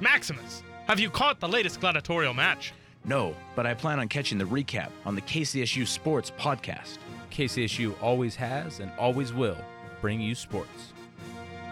Maximus, have you caught the latest gladiatorial match? No, but I plan on catching the recap on the KCSU Sports podcast. KCSU always has and always will bring you sports.